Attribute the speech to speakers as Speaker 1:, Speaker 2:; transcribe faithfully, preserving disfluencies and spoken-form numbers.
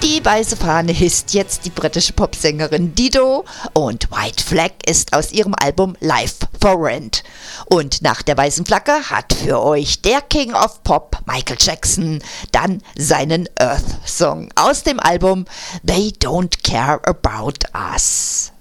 Speaker 1: Die weiße Fahne hisst jetzt die britische Popsängerin Dido und White Flag ist aus ihrem Album Life for Rent. Und nach der weißen Flagge hat für euch der King of Pop, Michael Jackson, dann seinen Earth-Song aus dem Album They Don't Care About Us.